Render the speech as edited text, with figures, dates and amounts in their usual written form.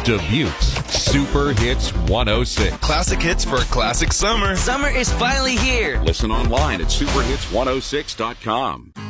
Dubuque's Super Hits 106. Classic hits for a classic summer. Summer is finally here. Listen online at superhits106.com.